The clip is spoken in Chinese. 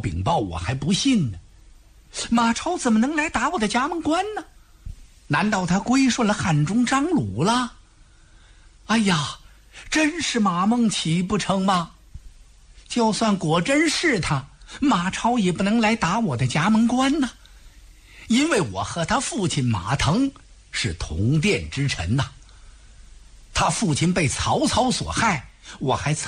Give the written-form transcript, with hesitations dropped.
禀报，我还不信呢。马超怎么能来打我的家门关呢？难道他归顺了汉中张鲁了？哎呀，真是马孟起不成吗？就算果真是他，马超也不能来打我的家门关呢，因为我和他父亲马腾是同殿之臣呐。他父亲被曹操所害，我还